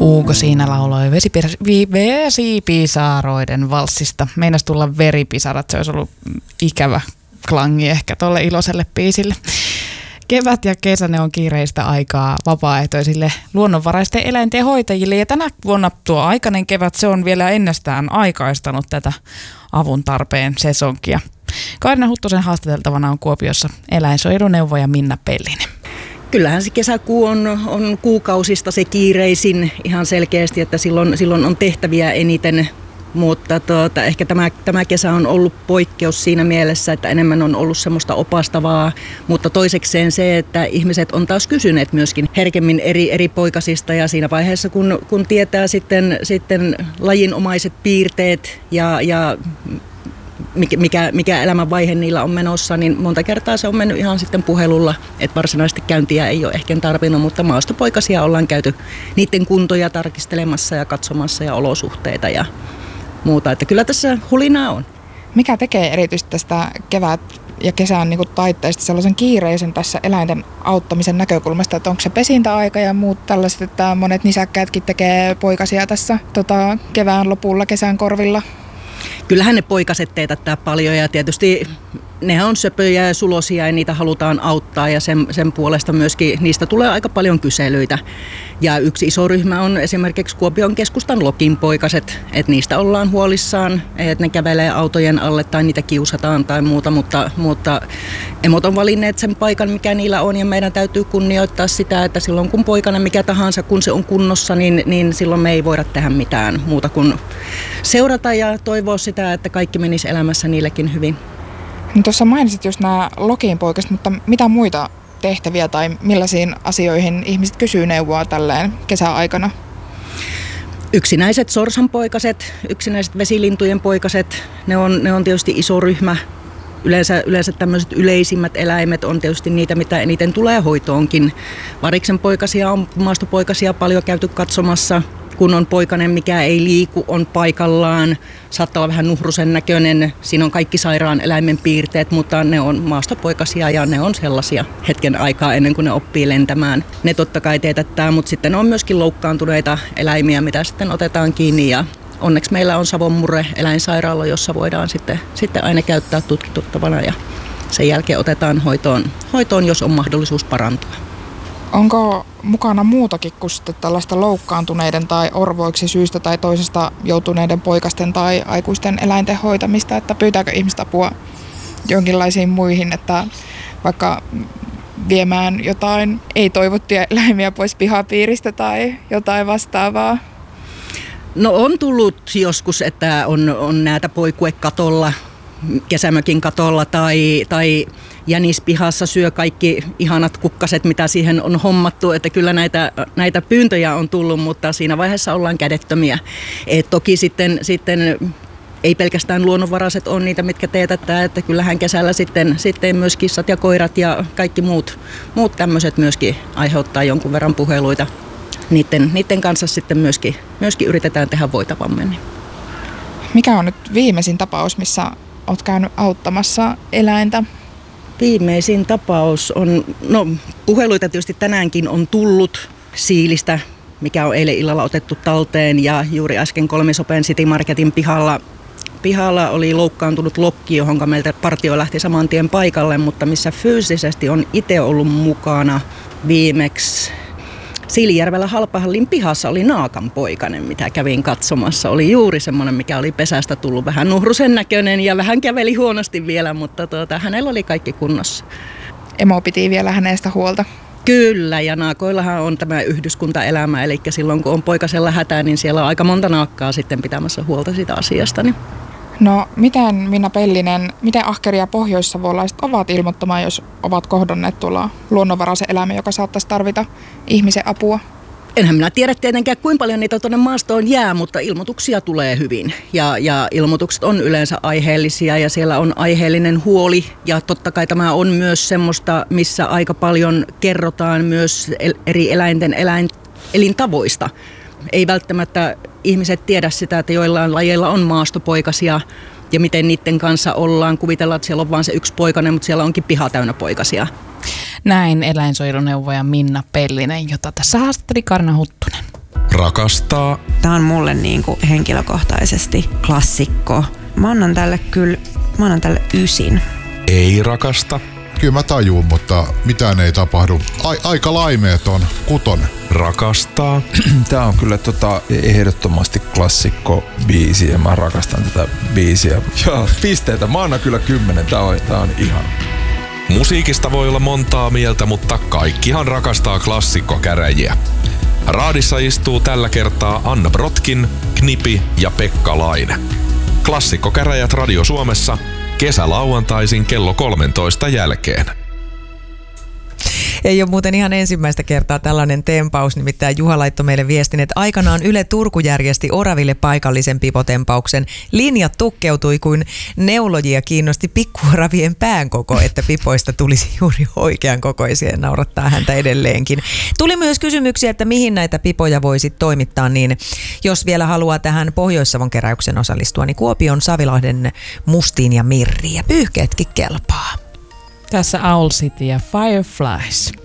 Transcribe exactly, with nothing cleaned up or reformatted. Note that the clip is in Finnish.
Hugo siinä lauloi vesipisaroiden valssista. Meinas tulla veripisarat, se olisi ollut ikävä klangi ehkä tuolle iloiselle biisille. Kevät ja kesä, ne on kiireistä aikaa vapaaehtoisille luonnonvaraisten eläinten hoitajille. Ja tänä vuonna tuo aikainen kevät, se on vielä ennestään aikaistanut tätä avun tarpeen sesonkia. Kaarina Huttusen haastateltavana on Kuopiossa eläinsuojeluneuvoja Minna Pellinen. Kyllähän se kesäkuu on, on kuukausista se kiireisin ihan selkeästi, että silloin, silloin on tehtäviä eniten. Mutta tuota, ehkä tämä, tämä kesä on ollut poikkeus siinä mielessä, että enemmän on ollut semmoista opastavaa, mutta toisekseen se, että ihmiset on taas kysyneet myöskin herkemmin eri, eri poikasista ja siinä vaiheessa, kun, kun tietää sitten, sitten lajinomaiset piirteet ja, ja mikä, mikä elämänvaihe niillä on menossa, niin monta kertaa se on mennyt ihan sitten puhelulla, että varsinaisesti käyntiä ei ole ehkä tarvinnut, mutta maastopoikasia ollaan käyty niiden kuntoja tarkistelemassa ja katsomassa ja olosuhteita ja muuta, että kyllä tässä hulinaa on. Mikä tekee erityisesti tästä kevät- ja kesän niin kuin taitteesta sellaisen kiireisen tässä eläinten auttamisen näkökulmasta, että onko se pesintäaika ja muut tällaiset, että monet nisäkkäätkin tekee poikasia tässä tota, kevään lopulla, kesän korvilla? Kyllähän ne poikaset teetättää paljon ja tietysti ne on söpöjä ja sulosia ja niitä halutaan auttaa ja sen, sen puolesta myöskin niistä tulee aika paljon kyselyitä. Ja yksi iso ryhmä on esimerkiksi Kuopion keskustan lokinpoikaset, että niistä ollaan huolissaan, että ne kävelee autojen alle tai niitä kiusataan tai muuta, mutta, mutta emot on valinneet sen paikan, mikä niillä on ja meidän täytyy kunnioittaa sitä, että silloin kun poikana mikä tahansa, kun se on kunnossa, niin, niin silloin me ei voida tehdä mitään muuta kuin seurata ja toivoa sitä, että kaikki menisi elämässä niillekin hyvin. No tuossa mainitsit just nämä lokinpoikaset, mutta mitä muita tehtäviä tai millaisiin asioihin ihmiset kysyy neuvoa tälleen kesäaikana? Yksinäiset sorsanpoikaset, yksinäiset vesilintujen poikaset, ne on, ne on tietysti iso ryhmä. Yleensä, yleensä tämmöiset yleisimmät eläimet on tietysti niitä, mitä eniten tulee hoitoonkin. Variksen poikasia on maastopoikasia paljon käyty katsomassa. Kun on poikainen, mikä ei liiku, on paikallaan, saattaa olla vähän nuhrusen näköinen. Siinä on kaikki sairaan eläimen piirteet, mutta ne on maastopoikasia ja ne on sellaisia hetken aikaa ennen kuin ne oppii lentämään. Ne totta kai teetättää, mutta sitten on myöskin loukkaantuneita eläimiä, mitä sitten otetaan kiinni. Ja onneksi meillä on Savon Murre eläinsairaala, jossa voidaan sitten, sitten aina käyttää tutkituttavana ja sen jälkeen otetaan hoitoon, hoitoon jos on mahdollisuus parantua. Onko mukana muutakin kuin tällaista loukkaantuneiden tai orvoiksi syystä tai toisesta joutuneiden poikasten tai aikuisten eläinten hoitamista, että pyytääkö ihmiset apua jonkinlaisiin muihin, että vaikka viemään jotain ei-toivottuja eläimiä pois pihapiiristä tai jotain vastaavaa? No on tullut joskus, että on, on näitä poikue katolla, kesämökin katolla tai, tai jänispihassa syö kaikki ihanat kukkaset, mitä siihen on hommattu. Että kyllä näitä, näitä pyyntöjä on tullut, mutta siinä vaiheessa ollaan kädettömiä. Et toki sitten, sitten ei pelkästään luonnonvaraiset on niitä, mitkä teetättää, että kyllähän kesällä sitten, sitten myös kissat ja koirat ja kaikki muut, muut tämmöiset myöskin aiheuttaa jonkun verran puheluita. Niiden, niiden kanssa sitten myöskin, myöskin yritetään tehdä voitavamme. Mikä on nyt viimeisin tapaus, missä olet käynyt auttamassa eläintä? Viimeisin tapaus on, no puheluita tietysti tänäänkin on tullut siilistä, mikä on eilen illalla otettu talteen ja juuri äsken Kolmisopen City Marketin pihalla, pihalla oli loukkaantunut lokki, johon meiltä partio lähti saman tien paikalle, mutta missä fyysisesti on itse ollut mukana viimeksi. Siilijärvellä Halpahallin pihassa oli naakanpoikainen, mitä kävin katsomassa. Oli juuri semmoinen, mikä oli pesästä tullut vähän nuhrusen näköinen ja vähän käveli huonosti vielä, mutta tuota, hänellä oli kaikki kunnossa. Emo piti vielä hänestä huolta. Kyllä, ja naakoillahan on tämä yhdyskuntaelämä, eli silloin kun on poikasella hätää, niin siellä on aika monta naakkaa sitten pitämässä huolta siitä asiasta. Niin. No miten Minna Pellinen, miten ahkeria pohjoissavolaiset ovat ilmoittamaan, jos ovat kohdanneet tuolla luonnonvaraisen eläimen, joka saattaisi tarvita ihmisen apua? Enhän minä tiedä tietenkään, kuinka paljon niitä tuonne maastoon jää, mutta ilmoituksia tulee hyvin. Ja, ja ilmoitukset on yleensä aiheellisia ja siellä on aiheellinen huoli. Ja totta kai tämä on myös semmoista, missä aika paljon kerrotaan myös eri eläinten eläin, elintavoista. Ei välttämättä ihmiset tiedä sitä, että joillain lajeilla on maastopoikasia ja miten niiden kanssa ollaan. Kuvitellaan, että siellä on vain se yksi poikainen, mutta siellä onkin piha täynnä poikasia. Näin eläinsuojeluneuvoja Minna Pellinen, jota tässä haastatteli Kaarina Huttunen. Rakastaa. Tää on mulle niinku henkilökohtaisesti klassikko. Mä annan tälle kyllä, mä annan tälle ysin. Ei rakasta. Kyllä mä tajuun, mutta mitään ei tapahdu. Ai, aika laimeet on. Kutonen. Rakastaa. Tää on kyllä tota ehdottomasti klassikko biisi ja mä rakastan tätä biisiä. Ja pisteitä, mä annan kyllä kymmenen. Tää on, tää on ihana. Musiikista voi olla montaa mieltä, mutta kaikkihan rakastaa klassikkokäräjiä. Raadissa istuu tällä kertaa Anna Brotkin, Knipi ja Pekka Laine. Klassikkokäräjät Radio Suomessa kesälauantaisin kello kolmentoista jälkeen. Ei ole muuten ihan ensimmäistä kertaa tällainen tempaus, nimittäin Juha laittoi meille viestin, että aikanaan Yle Turku järjesti Oraville paikallisen pipotempauksen. Linjat tukkeutui, kuin neulojia kiinnosti pikkuoravien pään koko, että pipoista tulisi juuri oikean kokoisia ja naurattaa häntä edelleenkin. Tuli myös kysymyksiä, että mihin näitä pipoja voisi toimittaa, niin jos vielä haluaa tähän Pohjois-Savon keräyksen osallistua, niin Kuopion Savilahden Mustiin ja Mirriin ja pyyhkeetkin kelpaa. Tässä Owl City ja Fireflies.